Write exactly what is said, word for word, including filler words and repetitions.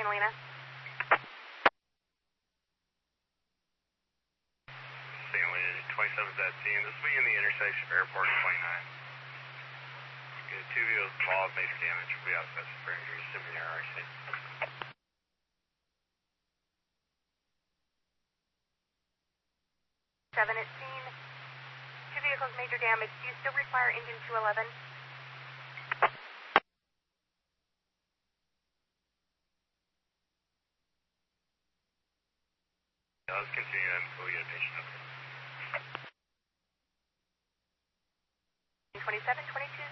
Catalina. Saint Helena, twenty-seven's at scene. This will be in the intersection of Airport and twenty-nine. Good, two vehicles involved, major damage. We have special for injuries, assuming the R R C. seven at scene. Two vehicles, major damage. Do you still require engine two eleven? Yeah, let's continue until we get a patient up here. twenty-seven, twenty-two.